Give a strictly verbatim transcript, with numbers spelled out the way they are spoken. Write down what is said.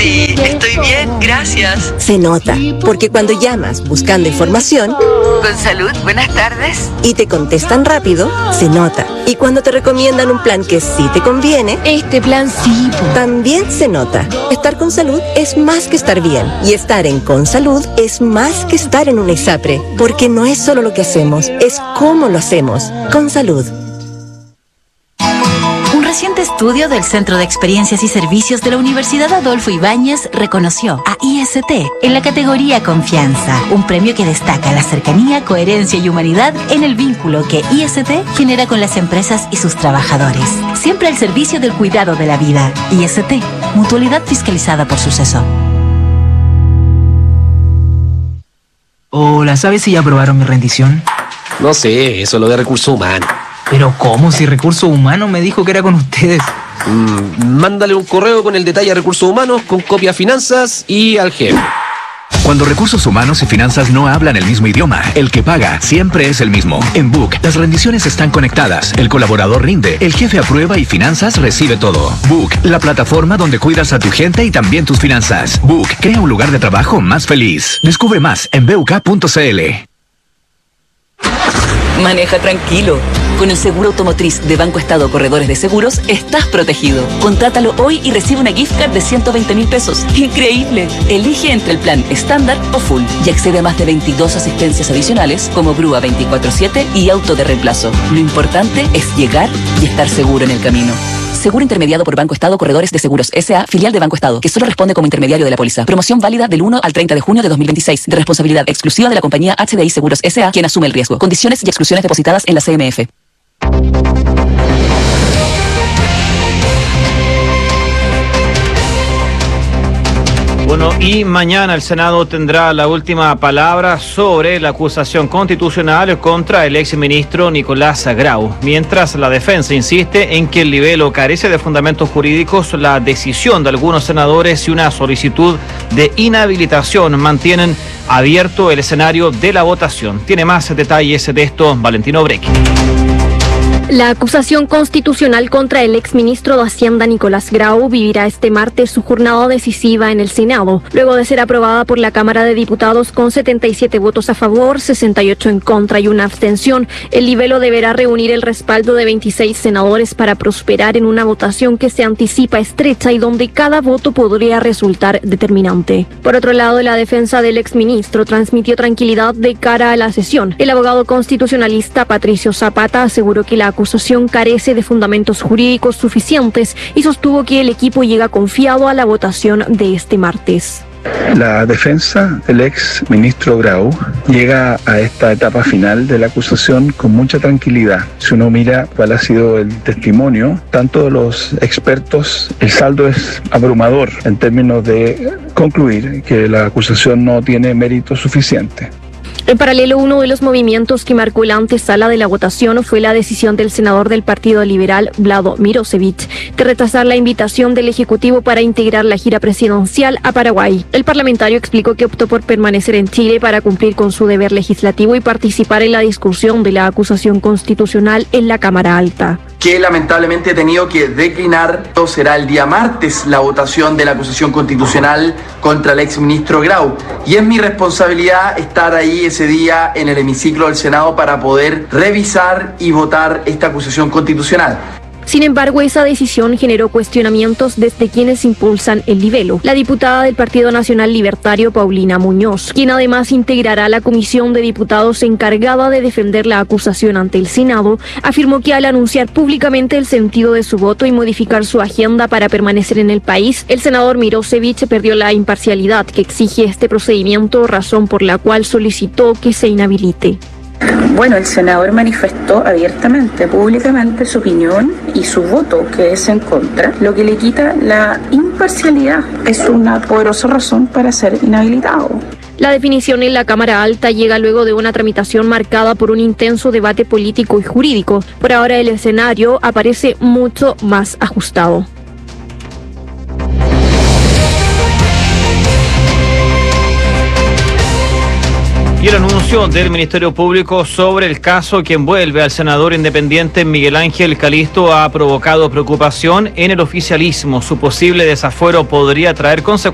Sí, estoy bien, gracias. Se nota, porque cuando llamas buscando información... Con salud, buenas tardes. Y te contestan rápido, se nota. Y cuando te recomiendan un plan que sí te conviene... Este plan sí. También se nota. Estar con salud es más que estar bien. Y estar en Con Salud es más que estar en una ISAPRE. Porque no es solo lo que hacemos, es cómo lo hacemos. Con Salud. Un reciente estudio del Centro de Experiencias y Servicios de la Universidad Adolfo Ibáñez reconoció a I S T en la categoría Confianza, un premio que destaca la cercanía, coherencia y humanidad en el vínculo que I S T genera con las empresas y sus trabajadores. Siempre al servicio del cuidado de la vida. I S T, mutualidad fiscalizada por Suceso. Hola, ¿sabes si ya aprobaron mi rendición? No sé, eso es lo de recursos humanos. Pero ¿cómo? Si Recursos Humanos me dijo que era con ustedes. Mm, mándale un correo con el detalle a Recursos Humanos, con copia a Finanzas y al jefe. Cuando Recursos Humanos y Finanzas no hablan el mismo idioma, el que paga siempre es el mismo. En Book, las rendiciones están conectadas, el colaborador rinde, el jefe aprueba y Finanzas recibe todo. Book, la plataforma donde cuidas a tu gente y también tus finanzas. Book, crea un lugar de trabajo más feliz. Descubre más en b u k punto c l. Maneja tranquilo. Con el seguro automotriz de Banco Estado Corredores de Seguros, estás protegido. Contrátalo hoy y recibe una gift card de ciento veinte mil pesos. ¡Increíble! Elige entre el plan estándar o full y accede a más de veintidós asistencias adicionales como grúa veinticuatro siete y auto de reemplazo. Lo importante es llegar y estar seguro en el camino. Seguro intermediado por Banco Estado Corredores de Seguros S A, filial de Banco Estado, que solo responde como intermediario de la póliza. Promoción válida del uno al treinta de junio de dos mil veintiséis, de responsabilidad exclusiva de la compañía H D I Seguros S A, quien asume el riesgo. Condiciones y exclusiones depositadas en la C M F. Bueno, y mañana el Senado tendrá la última palabra sobre la acusación constitucional contra el exministro Nicolás Grau. Mientras la defensa insiste en que el libelo carece de fundamentos jurídicos, la decisión de algunos senadores y una solicitud de inhabilitación mantienen abierto el escenario de la votación. Tiene más detalles de esto Valentino Brequi. La acusación constitucional contra el exministro de Hacienda Nicolás Grau vivirá este martes su jornada decisiva en el Senado, luego de ser aprobada por la Cámara de Diputados con setenta y siete votos a favor, sesenta y ocho en contra y una abstención. El libelo deberá reunir el respaldo de veintiséis senadores para prosperar en una votación que se anticipa estrecha y donde cada voto podría resultar determinante. Por otro lado, la defensa del exministro transmitió tranquilidad de cara a la sesión. El abogado constitucionalista Patricio Zapata aseguró que la acusación carece de fundamentos jurídicos suficientes y sostuvo que el equipo llega confiado a la votación de este martes. La defensa del ex ministro Grau llega a esta etapa final de la acusación con mucha tranquilidad. Si uno mira cuál ha sido el testimonio, tanto de los expertos, el saldo es abrumador en términos de concluir que la acusación no tiene mérito suficiente. En paralelo, uno de los movimientos que marcó la antesala de la votación fue la decisión del senador del Partido Liberal, Vlado Mirosevic, de rechazar la invitación del Ejecutivo para integrar la gira presidencial a Paraguay. El parlamentario explicó que optó por permanecer en Chile para cumplir con su deber legislativo y participar en la discusión de la acusación constitucional en la Cámara Alta. Que lamentablemente he tenido que declinar. Será el día martes la votación de la acusación constitucional contra el exministro Grau. Y es mi responsabilidad estar ahí ese día en el hemiciclo del Senado para poder revisar y votar esta acusación constitucional. Sin embargo, esa decisión generó cuestionamientos desde quienes impulsan el libelo. La diputada del Partido Nacional Libertario, Paulina Muñoz, quien además integrará la comisión de diputados encargada de defender la acusación ante el Senado, afirmó que al anunciar públicamente el sentido de su voto y modificar su agenda para permanecer en el país, el senador Mirosevic perdió la imparcialidad que exige este procedimiento, razón por la cual solicitó que se inhabilite. Bueno, el senador manifestó abiertamente, públicamente su opinión y su voto, que es en contra, lo que le quita la imparcialidad. Es una poderosa razón para ser inhabilitado. La definición en la Cámara Alta llega luego de una tramitación marcada por un intenso debate político y jurídico. Por ahora el escenario aparece mucho más ajustado. Y el anuncio del Ministerio Público sobre el caso que envuelve al senador independiente Miguel Ángel Calisto ha provocado preocupación en el oficialismo. Su posible desafuero podría traer consecuencias